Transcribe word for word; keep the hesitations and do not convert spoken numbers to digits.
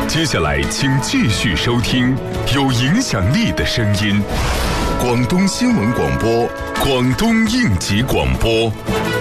接下来，请继续收听有影响力的声音——广东新闻广播、广东应急广播。